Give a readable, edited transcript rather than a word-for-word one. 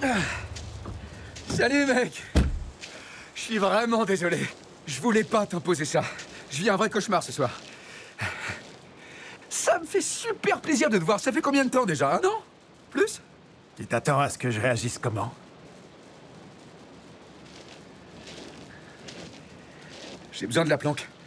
Salut, mec. Je suis vraiment désolé. Je voulais pas t'imposer ça. Je vis un vrai cauchemar ce soir. Ça me fait super plaisir de te voir. Ça fait combien de temps déjà? 1 an? Plus? Tu t'attends à ce que je réagisse comment? J'ai besoin de la planque.